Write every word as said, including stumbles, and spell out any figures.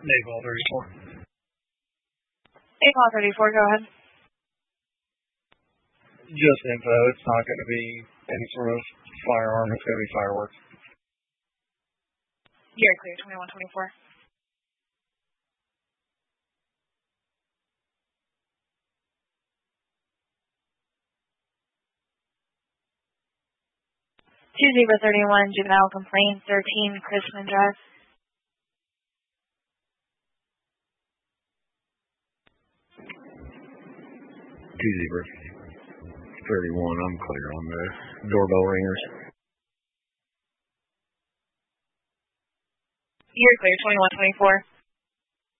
Naples thirty-four. Naples thirty-four, go ahead. Just info. It's not going to be any sort of firearm. It's going to be fireworks. You're clear, twenty-one twenty-four. Two zebra thirty-one, juvenile complaint, thirteen, Chrisman Drive. Two zebra thirty-one, I'm clear on the doorbell ringers. You're clear, twenty-one twenty-four.